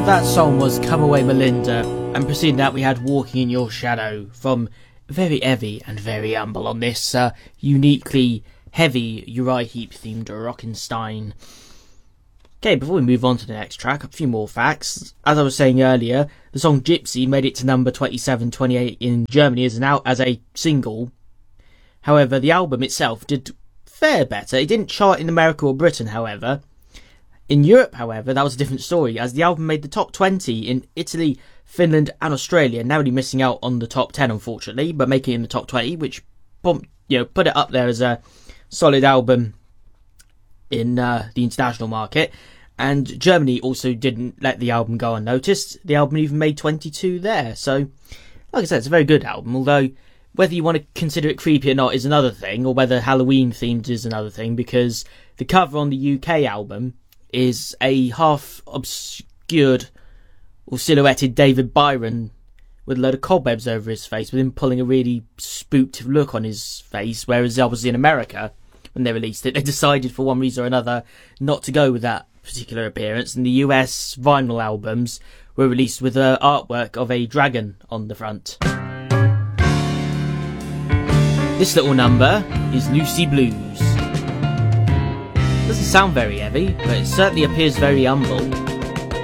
That song was Come Away Melinda, and preceding that we had Walking in Your Shadow from Very Heavy and Very Humble on this uniquely heavy Uriah Heep themed Rockenstein. Okay, before we move on to the next track, a few more facts. As I was saying earlier, the song Gypsy made it to number 27-28 in Germany as a single. However, the album itself did fair better. It didn't chart in America or Britain, however. In Europe, however, that was a different story, as the album made the top 20 in Italy, Finland and Australia, narrowly missing out on the top 10, unfortunately, but making it in the top 20, which put it up there as a solid album in the international market. And Germany also didn't let the album go unnoticed. The album even made 22 there, so, like I said, it's a very good album, although whether you want to consider it creepy or not is another thing, or whether Halloween themed is another thing, because the cover on the UK album is a half obscured or silhouetted David Byron with a load of cobwebs over his face, with him pulling a really spooked look on his face, whereas obviously in America, when they released it, they decided for one reason or another not to go with that particular appearance, and the US vinyl albums were released with artwork of a dragon on the front. This little number is Lucy Blues. Doesn't sound very heavy, but it certainly appears very humble.